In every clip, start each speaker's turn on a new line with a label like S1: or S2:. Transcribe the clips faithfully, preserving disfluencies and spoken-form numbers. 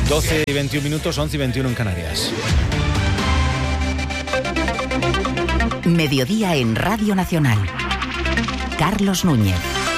S1: doce y veintiún minutos, once y veintiuno en Canarias.
S2: Mediodía en Radio Nacional. Carlos Núñez.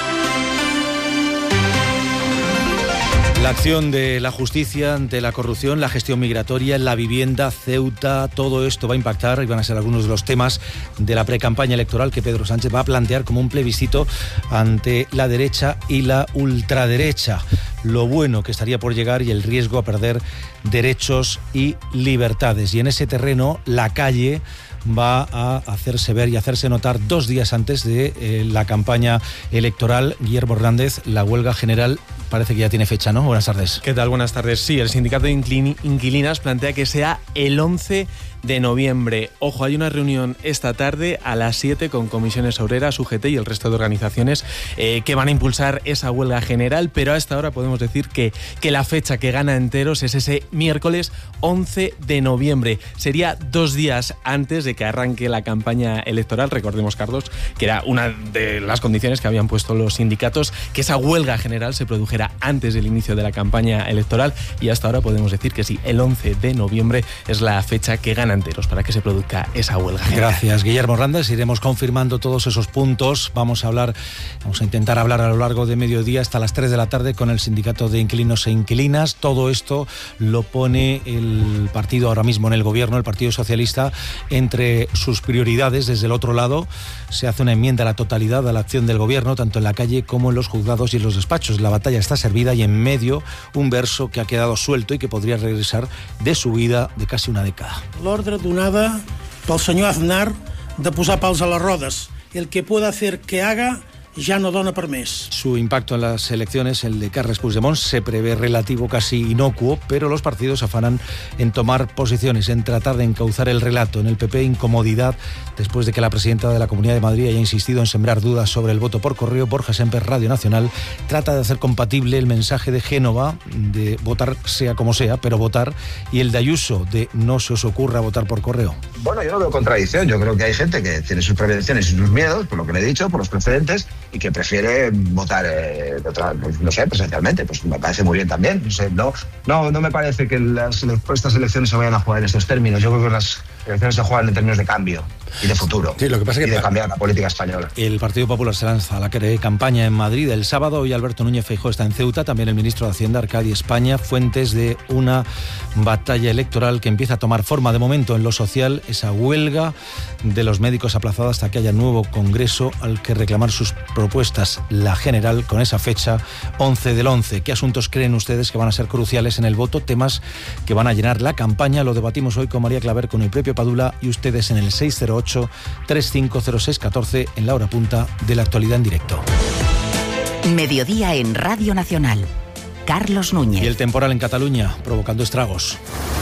S1: La acción de la justicia ante la corrupción, la gestión migratoria, la vivienda, Ceuta, todo esto va a impactar y van a ser algunos de los temas de la precampaña electoral que Pedro Sánchez va a plantear como un plebiscito ante la derecha y la ultraderecha. Lo bueno que estaría por llegar y el riesgo a perder derechos y libertades. Y en ese terreno, la calle va a hacerse ver y hacerse notar dos días antes de eh, la campaña electoral. Guillermo Hernández, la huelga general parece que ya tiene fecha, ¿no? Buenas tardes.
S3: ¿Qué tal? Buenas tardes. Sí, el sindicato de inquilinas plantea que sea el once de noviembre. Ojo, hay una reunión esta tarde a las siete con Comisiones Obreras, U G T y el resto de organizaciones eh, que van a impulsar esa huelga general, pero a esta hora podemos decir que, que la fecha que gana enteros es ese miércoles once de noviembre. Sería dos días antes de que arranque la campaña electoral. Recordemos, Carlos, que era una de las condiciones que habían puesto los sindicatos, que esa huelga general se produjera antes del inicio de la campaña electoral, y hasta ahora podemos decir que sí, el once de noviembre es la fecha que gana enteros para que se produzca esa huelga general.
S1: Gracias, Guillermo Hernández. Iremos confirmando todos esos puntos. Vamos a hablar, vamos a intentar hablar a lo largo de mediodía hasta las tres de la tarde con el sindicato de inquilinos e inquilinas. Todo esto lo pone el partido ahora mismo en el gobierno, el Partido Socialista, entre sus prioridades. Desde el otro lado se hace una enmienda a la totalidad a la acción del gobierno, tanto en la calle como en los juzgados y en los despachos. La batalla está servida y en medio un verso que ha quedado suelto y que podría regresar de su vida de casi una década.
S4: L'ordre donada pel senyor Aznar de posar pals a les rodes. El que pueda hacer que haga ya no dona per més.
S1: Su impacto en las elecciones, el de Carles Puigdemont, se prevé relativo, casi inocuo, pero los partidos afanan en tomar posiciones, en tratar de encauzar el relato. En el P P, incomodidad después de que la presidenta de la Comunidad de Madrid haya insistido en sembrar dudas sobre el voto por correo. Borja Semper, Radio Nacional, trata de hacer compatible el mensaje de Génova de votar sea como sea, pero votar, y el de Ayuso de no se os ocurra votar por correo.
S5: Bueno, yo no veo contradicción. Yo creo que hay gente que tiene sus prevenciones y sus miedos, por lo que le he dicho, por los precedentes, y que prefiere votar, eh, de otra, pues, no sé, presencialmente. Pues me parece muy bien también. No sé, no, no, no me parece que las, estas elecciones se vayan a jugar en estos términos. Yo creo que las elecciones se juegan en términos de cambio y de futuro.
S1: Sí, lo que pasa es que
S5: y de cambiar la política española.
S1: El Partido Popular se lanza a la campaña en Madrid el sábado. Hoy Alberto Núñez Feijóo está en Ceuta, también el ministro de Hacienda, Arcadi España. Fuentes de una batalla electoral que empieza a tomar forma de momento en lo social, esa huelga de los médicos aplazada hasta que haya nuevo congreso al que reclamar sus propuestas, la general, con esa fecha once del once. ¿Qué asuntos creen ustedes que van a ser cruciales en el voto? Temas que van a llenar la campaña. Lo debatimos hoy con María Claver, con el propio Padula y ustedes en el seis cero ocho, tres cinco cero seis uno cuatro en la hora punta de la actualidad en directo.
S2: Mediodía en Radio Nacional. Carlos Núñez.
S1: Y el temporal en Cataluña provocando estragos.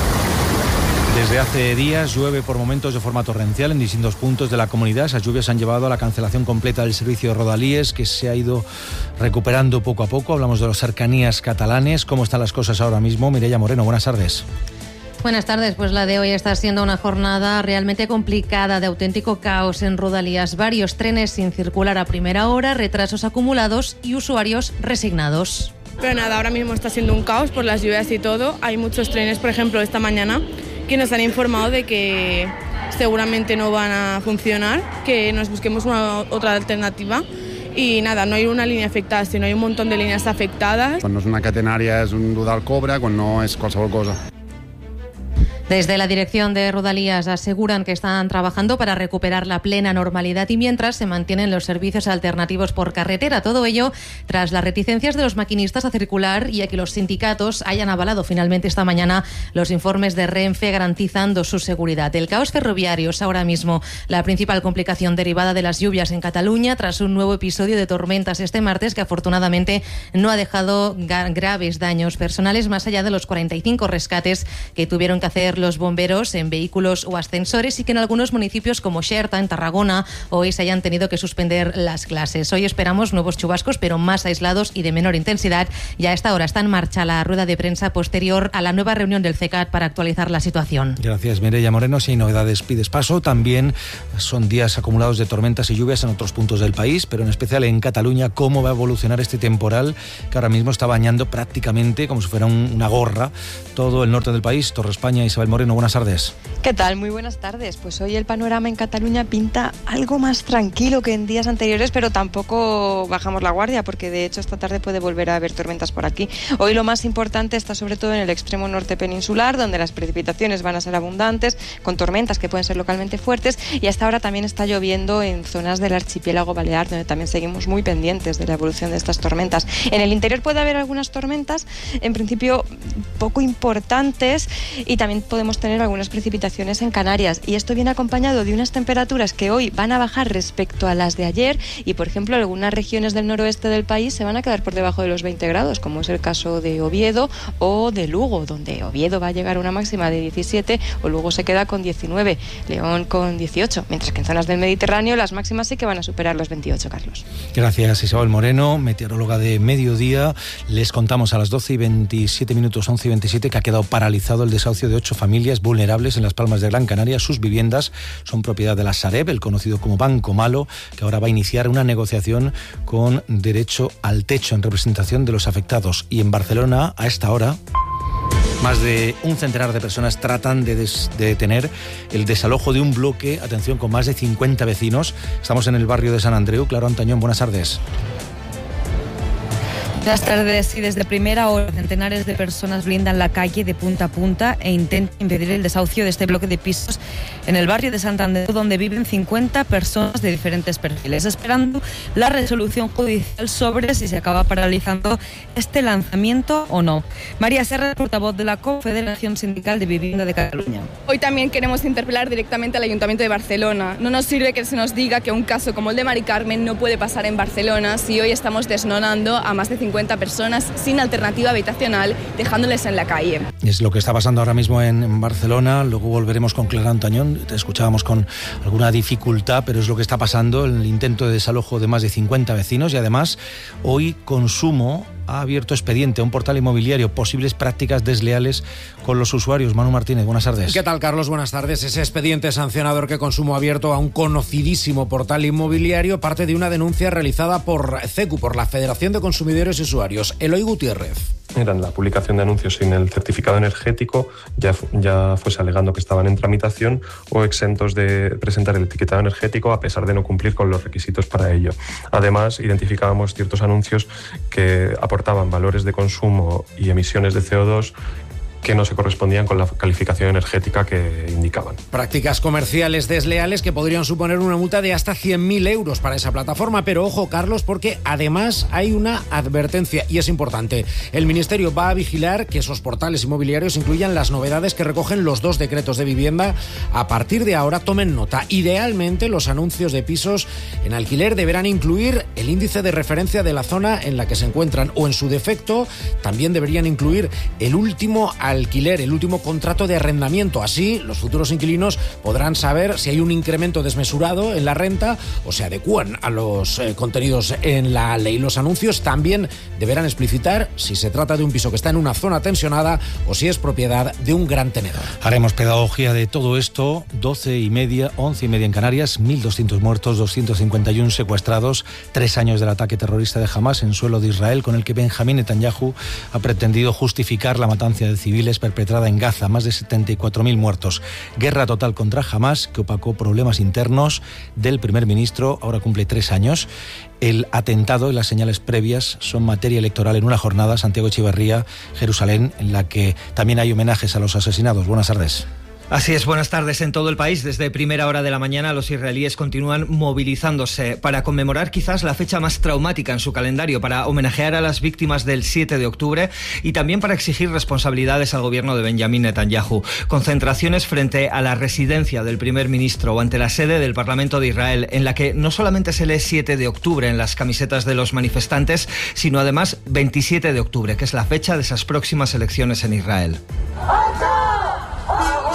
S1: Desde hace días llueve por momentos de forma torrencial en distintos puntos de la comunidad. Esas lluvias han llevado a la cancelación completa del servicio de Rodalies, que se ha ido recuperando poco a poco. Hablamos de las cercanías catalanes. ¿Cómo están las cosas ahora mismo? Mireia Moreno, buenas tardes.
S6: Buenas tardes, pues la de hoy está siendo una jornada realmente complicada, de auténtico caos en Rodalies. Varios trenes sin circular a primera hora, retrasos acumulados y usuarios resignados.
S7: Pero nada, ahora mismo está siendo un caos por las lluvias y todo. Hay muchos trenes, por ejemplo, esta mañana, que nos han informado de que seguramente no van a funcionar, que nos busquemos una otra alternativa. I nada, no hi ha una línia afectada, sinó hi ha un munt de línies afectades.
S8: Quan no és una catenària és un dudar cobra, quan no és qualsevol cosa.
S6: Desde la dirección de Rodalías aseguran que están trabajando para recuperar la plena normalidad y mientras se mantienen los servicios alternativos por carretera. Todo ello tras las reticencias de los maquinistas a circular y a que los sindicatos hayan avalado finalmente esta mañana los informes de Renfe garantizando su seguridad. El caos ferroviario es ahora mismo la principal complicación derivada de las lluvias en Cataluña tras un nuevo episodio de tormentas este martes que afortunadamente no ha dejado graves daños personales más allá de los cuarenta y cinco rescates que tuvieron que hacer acceder los bomberos en vehículos o ascensores y que en algunos municipios como Xerta, en Tarragona, hoy se hayan tenido que suspender las clases. Hoy esperamos nuevos chubascos, pero más aislados y de menor intensidad. Y a esta hora está en marcha la rueda de prensa posterior a la nueva reunión del C E C A T para actualizar la situación.
S1: Gracias, Mireia Moreno. Si hay novedades, pides paso. También son días acumulados de tormentas y lluvias en otros puntos del país, pero en especial en Cataluña. ¿Cómo va a evolucionar este temporal que ahora mismo está bañando prácticamente como si fuera un, una gorra todo el norte del país? Torre España, Isabel Moreno, buenas tardes.
S9: ¿Qué tal? Muy buenas tardes. Pues hoy el panorama en Cataluña pinta algo más tranquilo que en días anteriores, pero tampoco bajamos la guardia, porque de hecho esta tarde puede volver a haber tormentas por aquí. Hoy lo más importante está sobre todo en el extremo norte peninsular, donde las precipitaciones van a ser abundantes, con tormentas que pueden ser localmente fuertes, y hasta ahora también está lloviendo en zonas del archipiélago balear, donde también seguimos muy pendientes de la evolución de estas tormentas. En el interior puede haber algunas tormentas, en principio poco importantes, y también podemos tener algunas precipitaciones en Canarias, y esto viene acompañado de unas temperaturas que hoy van a bajar respecto a las de ayer, y por ejemplo algunas regiones del noroeste del país se van a quedar por debajo de los veinte grados, como es el caso de Oviedo o de Lugo, donde Oviedo va a llegar a una máxima de diecisiete, o Lugo se queda con diecinueve, León con dieciocho, mientras que en zonas del Mediterráneo las máximas sí que van a superar los veintiocho, Carlos.
S1: Gracias, Isabel Moreno, meteoróloga de Mediodía. Les contamos a las doce y veintisiete minutos, once y veintisiete, que ha quedado paralizado el desahucio de ocho familias vulnerables en Las Palmas de Gran Canaria. Sus viviendas son propiedad de la Sareb, el conocido como Banco Malo, que ahora va a iniciar una negociación con derecho al techo en representación de los afectados. Y en Barcelona, a esta hora, más de un centenar de personas tratan de, des, de detener el desalojo de un bloque, atención, con más de cincuenta vecinos. Estamos en el barrio de San Andreu. Claro Antañón, buenas tardes.
S10: Buenas tardes. Y desde primera hora centenares de personas blindan la calle de punta a punta e intentan impedir el desahucio de este bloque de pisos en el barrio de Santander, donde viven cincuenta personas de diferentes perfiles, esperando la resolución judicial sobre si se acaba paralizando este lanzamiento o no. María Serra, portavoz de la Confederación Sindical de Vivienda de Cataluña.
S7: Hoy también queremos interpelar directamente al Ayuntamiento de Barcelona. No nos sirve que se nos diga que un caso como el de Mari Carmen no puede pasar en Barcelona si hoy estamos desnonando a más de cincuenta personas sin alternativa habitacional, dejándoles en la calle.
S1: Es lo que está pasando ahora mismo en, en Barcelona. Luego volveremos con Clara Antañón. Te escuchábamos con alguna dificultad, pero es lo que está pasando, el intento de desalojo de más de cincuenta vecinos. Y además, hoy Consumo ha abierto expediente a un portal inmobiliario, posibles prácticas desleales con los usuarios. Manu Martínez, buenas tardes.
S11: ¿Qué tal, Carlos? Buenas tardes. Ese expediente sancionador que Consumo ha abierto a un conocidísimo portal inmobiliario parte de una denuncia realizada por CECU, por la Federación de Consumidores y Usuarios. Eloy Gutiérrez.
S12: Eran la publicación de anuncios sin el certificado energético, ya, ya fuese alegando que estaban en tramitación o exentos de presentar el etiquetado energético a pesar de no cumplir con los requisitos para ello. Además, identificábamos ciertos anuncios que aportaban valores de consumo y emisiones de C O dos que no se correspondían con la calificación energética que indicaban.
S11: Prácticas comerciales desleales que podrían suponer una multa de hasta cien mil euros para esa plataforma. Pero ojo, Carlos, porque además hay una advertencia y es importante. El Ministerio va a vigilar que esos portales inmobiliarios incluyan las novedades que recogen los dos decretos de vivienda. A partir de ahora, tomen nota. Idealmente, los anuncios de pisos en alquiler deberán incluir el índice de referencia de la zona en la que se encuentran, o en su defecto también deberían incluir el último alquiler, el último contrato de arrendamiento. Así, los futuros inquilinos podrán saber si hay un incremento desmesurado en la renta o se adecúan a los eh, contenidos en la ley. Los anuncios también deberán explicitar si se trata de un piso que está en una zona tensionada o si es propiedad de un gran tenedor.
S1: Haremos pedagogía de todo esto. doce y media, once y media en Canarias, mil doscientos muertos, doscientos cincuenta y uno secuestrados, tres años del ataque terrorista de Hamás en suelo de Israel, con el que Benjamín Netanyahu ha pretendido justificar la matanza de civiles perpetrada en Gaza, más de setenta y cuatro mil muertos. Guerra total contra Hamás, que opacó problemas internos del primer ministro, ahora cumple tres años. El atentado y las señales previas son materia electoral en una jornada, Santiago Echeverría, Jerusalén, en la que también hay homenajes a los asesinados. Buenas tardes.
S13: Así es, buenas tardes. En todo el país, desde primera hora de la mañana, los israelíes continúan movilizándose para conmemorar quizás la fecha más traumática en su calendario, para homenajear a las víctimas del siete de octubre y también para exigir responsabilidades al gobierno de Benjamín Netanyahu. Concentraciones frente a la residencia del primer ministro o ante la sede del Parlamento de Israel, en la que no solamente se lee siete de octubre en las camisetas de los manifestantes, sino además veintisiete de octubre, que es la fecha de esas próximas elecciones en Israel.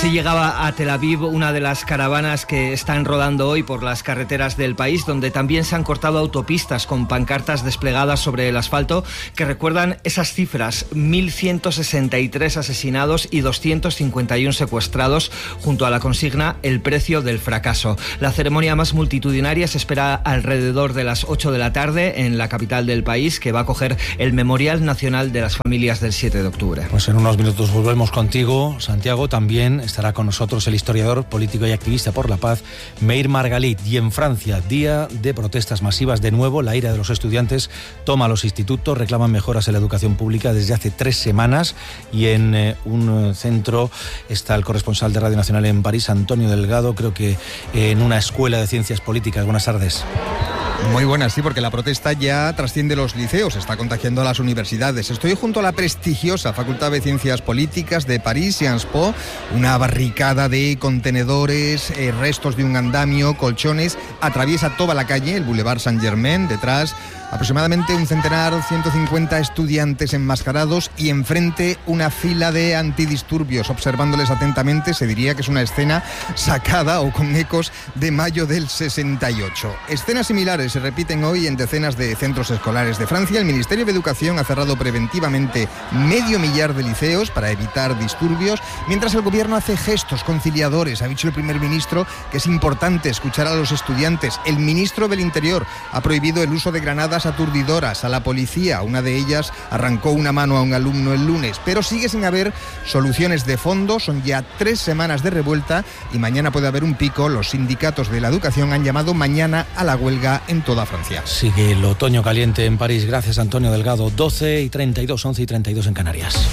S13: Así llegaba a Tel Aviv una de las caravanas que están rodando hoy por las carreteras del país, donde también se han cortado autopistas con pancartas desplegadas sobre el asfalto que recuerdan esas cifras: mil ciento sesenta y tres asesinados y doscientos cincuenta y uno secuestrados, junto a la consigna "El precio del fracaso". La ceremonia más multitudinaria se espera alrededor de las ocho de la tarde en la capital del país, que va a acoger el Memorial Nacional de las Familias del siete de octubre.
S1: Pues en unos minutos volvemos contigo, Santiago. También estará con nosotros el historiador, político y activista por la paz, Meir Margalit. Y en Francia, día de protestas masivas de nuevo. La ira de los estudiantes toma a los institutos, reclaman mejoras en la educación pública desde hace tres semanas. Y en eh, un centro está el corresponsal de Radio Nacional en París, Antonio Delgado, creo que eh, en una escuela de ciencias políticas. Buenas tardes.
S14: Muy buenas, sí, porque la protesta ya trasciende los liceos, está contagiando a las universidades. Estoy junto a la prestigiosa Facultad de Ciencias Políticas de París, Sciences Po, una barricada de contenedores, eh, restos de un andamio, colchones, atraviesa toda la calle, el Boulevard Saint-Germain, detrás aproximadamente un centenar, ciento cincuenta estudiantes enmascarados y enfrente una fila de antidisturbios. Observándoles atentamente se diría que es una escena sacada o con ecos de mayo del sesenta y ocho. Escenas similares se repiten hoy en decenas de centros escolares de Francia. El Ministerio de Educación ha cerrado preventivamente medio millar de liceos para evitar disturbios, mientras el gobierno hace gestos conciliadores. Ha dicho el primer ministro que es importante escuchar a los estudiantes. El ministro del Interior ha prohibido el uso de granadas aturdidoras a la policía. Una de ellas arrancó una mano a un alumno el lunes, pero sigue sin haber soluciones de fondo. Son ya tres semanas de revuelta y mañana puede haber un pico. Los sindicatos de la educación han llamado mañana a la huelga en toda Francia.
S1: Sigue el otoño caliente en París. Gracias, Antonio Delgado. doce y treinta y dos, once y treinta y dos en Canarias.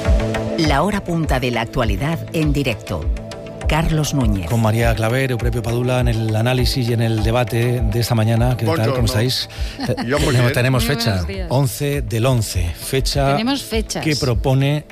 S2: La hora punta de la actualidad en directo. Carlos Núñez.
S1: Con María Claver, Euprebio Padula en el análisis y en el debate de esta mañana. ¿Qué tal? ¿Cómo estáis?
S15: Yo muy
S1: tenemos,
S15: bien.
S1: tenemos
S15: Muy
S1: fecha, once del once. Fecha
S16: Tenemos fechas.
S1: que propone...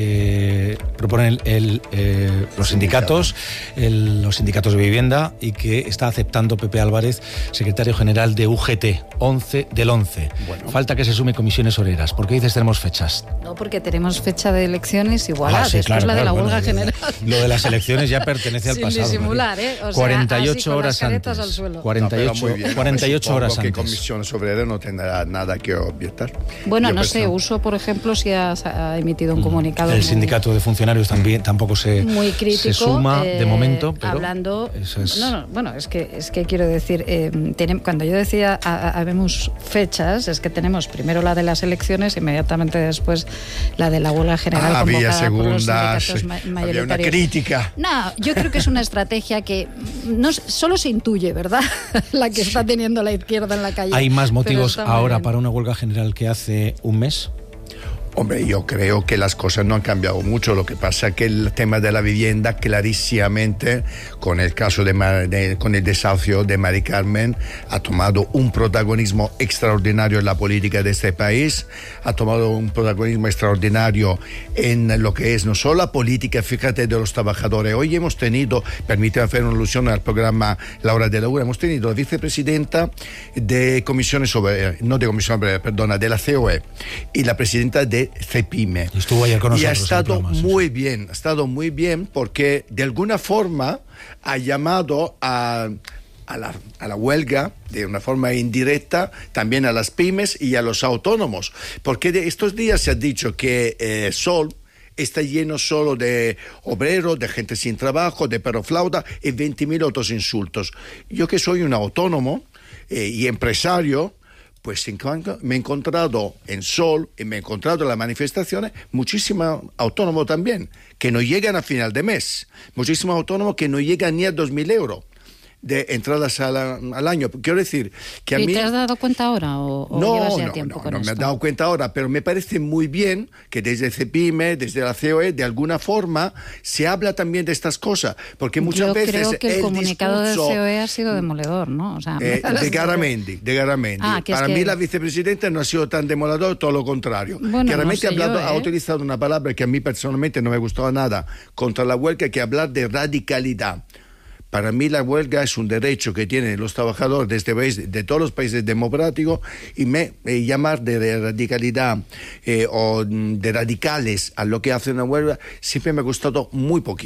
S1: Eh, proponen el, el, eh, los sindicatos, el, los sindicatos de vivienda, y que está aceptando Pepe Álvarez, secretario general de U G T, once del once. Bueno. Falta que se sume comisiones obreras. ¿Por qué dices tenemos fechas?
S16: No, porque tenemos fecha de elecciones igual,
S1: ah, sí,
S16: después
S1: claro,
S16: la de
S1: claro,
S16: la
S1: bueno,
S16: huelga general.
S1: Lo de las elecciones ya pertenece al
S16: Sin
S1: pasado.
S16: disimular, ¿eh? O sea,
S1: cuarenta y ocho
S16: así, con
S1: horas
S16: las caretas
S1: antes.
S16: Al suelo.
S1: cuarenta y ocho,
S15: no, bien,
S1: cuarenta y ocho
S15: pues
S1: horas
S15: que
S1: antes.
S15: comisiones obreras no tendrá nada que objetar.
S16: Bueno,
S15: Yo
S16: no
S15: pensaba.
S16: sé, Uso, por ejemplo, si ha, ha emitido un comunicado.
S1: El
S16: muy,
S1: sindicato de funcionarios también tampoco se,
S16: muy crítico,
S1: se suma
S16: eh,
S1: de momento, pero
S16: hablando.
S1: Eso es...
S16: No, no, bueno, es que es que quiero decir, eh, tenem, cuando yo decía habemos fechas, es que tenemos primero la de las elecciones, inmediatamente después la de la huelga general
S15: ah,
S16: convocada
S15: había segundas,
S16: por los sindicatos ma-
S15: había una
S16: mayoritarios.
S15: crítica.
S16: No, yo creo que es una estrategia que no solo se intuye, ¿verdad? La que está teniendo la izquierda en la calle.
S1: ¿Hay más motivos
S16: Pero está muy
S1: ahora
S16: bien.
S1: para una huelga general que hace un mes?
S15: Hombre, yo creo que las cosas no han cambiado mucho. Lo que pasa es que el tema de la vivienda, clarísimamente, con el caso de, de con el desahucio de Mari Carmen, ha tomado un protagonismo extraordinario en la política de este país, ha tomado un protagonismo extraordinario en lo que es no solo la política, fíjate, de los trabajadores. Hoy hemos tenido, permíteme hacer una alusión al programa La Hora de la Hora, hemos tenido la vicepresidenta de Comisiones sobre, no de Comisión, perdona, de la C O E y la presidenta de CEPIME.
S1: Estuvo ayer con nosotros.
S15: Y ha estado
S1: programa,
S15: muy
S1: sí.
S15: bien, ha estado muy bien porque de alguna forma ha llamado a, a, la, a la huelga de una forma indirecta también a las pymes y a los autónomos. Porque de estos días se ha dicho que eh, Sol está lleno solo de obreros, de gente sin trabajo, de perroflauta y veinte mil otros insultos. Yo que soy un autónomo eh, y empresario, pues me he encontrado en Sol y me he encontrado en las manifestaciones muchísimos autónomos también, que no llegan a final de mes, muchísimos autónomos que no llegan ni a dos mil euros de entradas al, al año. Quiero decir que a
S16: ¿Y
S15: mí...
S16: te has dado cuenta ahora o, o
S15: No,
S16: llevas ya
S15: no,
S16: tiempo
S15: no,
S16: con
S15: no
S16: esto?
S15: me he dado cuenta ahora, pero me parece muy bien que desde CEPIME, desde la C O E, de alguna forma se habla también de estas cosas, porque muchas
S16: Yo
S15: veces
S16: creo que el,
S15: el
S16: comunicado
S15: discurso,
S16: de C O E ha sido demoledor, ¿no? O sea,
S15: eh,
S16: me da
S15: de
S16: la-
S15: Garamendi, de Garamendi.
S16: Ah, que es
S15: Para
S16: que-
S15: mí la vicepresidenta no ha sido tan demoledor, todo lo contrario.
S16: Bueno,
S15: Garamendi
S16: no
S15: ha,
S16: sé
S15: hablado,
S16: yo,
S15: ha
S16: ¿eh?
S15: utilizado una palabra que a mí personalmente no me gustaba nada contra la huelga, que hablar de radicalidad. Para mí la huelga es un derecho que tienen los trabajadores de este país, de todos los países democráticos, y me, eh, llamar de radicalidad eh, o de radicales a lo que hace una huelga siempre me ha gustado muy poquito.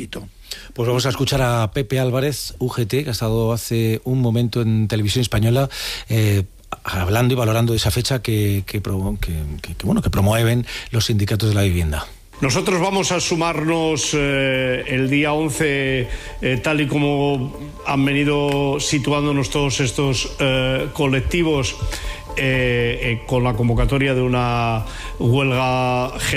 S1: Pues vamos a escuchar a Pepe Álvarez, U G T, que ha estado hace un momento en Televisión Española eh, hablando y valorando esa fecha que, que, que, que, bueno, que promueven los sindicatos de la vivienda.
S17: Nosotros vamos a sumarnos eh, el día once, eh, tal y como han venido situándonos todos estos eh, colectivos, eh, eh, con la convocatoria de una huelga general.